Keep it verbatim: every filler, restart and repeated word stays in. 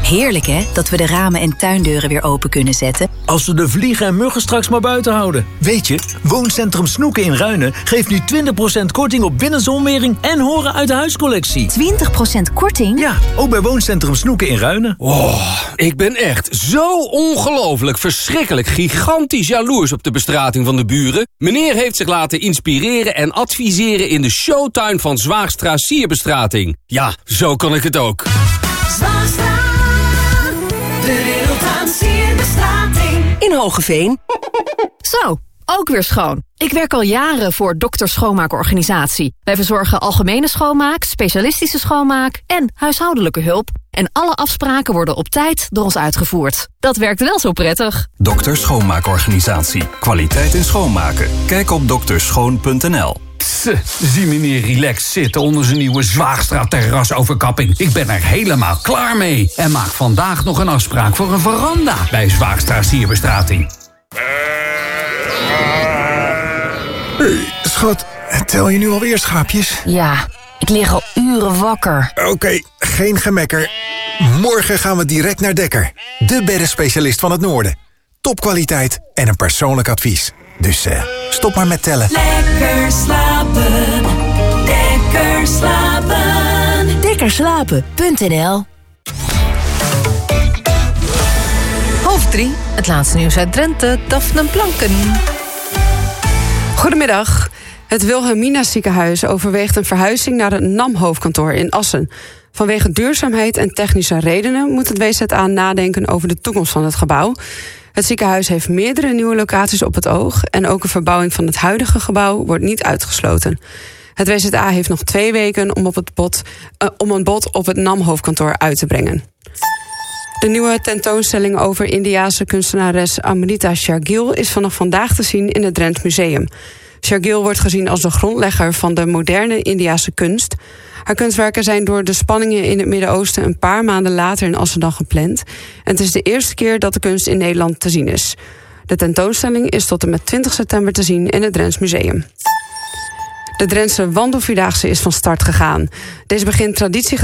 Heerlijk hè, dat we de ramen en tuindeuren weer open kunnen zetten. Als we de vliegen en muggen straks maar buiten houden. Weet je, Wooncentrum Snoeken in Ruinen geeft nu twintig procent korting op binnenzonwering en horen uit de huiscollectie. twintig procent korting? Ja, ook bij Wooncentrum Snoeken in Ruinen. Oh, ik ben echt zo ongelooflijk, verschrikkelijk, gigantisch jaloers op de bestrating van de buren. Meneer heeft zich laten inspireren en adviseren in de showtuin van Zwaagstra Sierbestrating. Ja, zo kan ik het ook. Zwaagstra, de wereld aan Sierbestrating. In Hogeveen. Zo, ook weer schoon. Ik werk al jaren voor Dokter Schoonmaakorganisatie. Wij verzorgen algemene schoonmaak, specialistische schoonmaak en huishoudelijke hulp. En alle afspraken worden op tijd door ons uitgevoerd. Dat werkt wel zo prettig. Dokter Schoonmaakorganisatie. Kwaliteit in schoonmaken. Kijk op dokterschoon punt n l. Pss, zie meneer relaxed zitten onder zijn nieuwe Zwaagstra terrasoverkapping. Ik ben er helemaal klaar mee. En maak vandaag nog een afspraak voor een veranda bij Zwaagstra Sierbestrating. Hey, schat, tel je nu alweer schaapjes? Ja, ik lig al uren wakker. Oké, okay, geen gemekker. Morgen gaan we direct naar Dekker. De beddenspecialist van het Noorden. Topkwaliteit en een persoonlijk advies. Dus uh, stop maar met tellen. Lekker slapen, lekker slapen. Dekkerslapen punt n l. Half drie, het laatste nieuws uit Drenthe, Daphne Planken. Goedemiddag. Het Wilhelmina ziekenhuis overweegt een verhuizing naar het N A M-hoofdkantoor in Assen. Vanwege duurzaamheid en technische redenen moet het W Z A nadenken over de toekomst van het gebouw. Het ziekenhuis heeft meerdere nieuwe locaties op het oog en ook een verbouwing van het huidige gebouw wordt niet uitgesloten. Het W Z A heeft nog twee weken om, op het bod, uh, om een bod op het N A M-hoofdkantoor uit te brengen. De nieuwe tentoonstelling over Indiase kunstenares Amrita Shergill is vanaf vandaag te zien in het Drents Museum. Shergill wordt gezien als de grondlegger van de moderne Indiase kunst. Haar kunstwerken zijn door de spanningen in het Midden-Oosten een paar maanden later in Amsterdam gepland. En het is de eerste keer dat de kunst in Nederland te zien is. De tentoonstelling is tot en met twintig september te zien in het Drents Museum. De Drentse Wandelvierdaagse is van start gegaan. Deze begint traditie